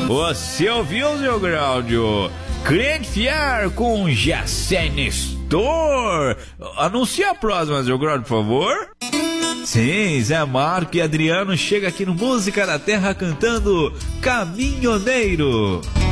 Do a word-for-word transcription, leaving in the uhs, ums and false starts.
Você ouviu, seu Graudio? Cliente fiel com Giassen Store. Anuncia a próxima, seu Graudio, por favor. Sim, Zé Marco e Adriano chega aqui no Música da Terra cantando Caminhoneiro.